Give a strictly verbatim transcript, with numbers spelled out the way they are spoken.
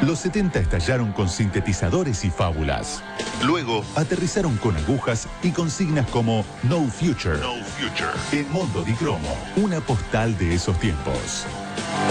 Los setenta estallaron con sintetizadores y fábulas. Luego aterrizaron con agujas y consignas como No Future. No Future. En Mondo di Cromo, una postal de esos tiempos.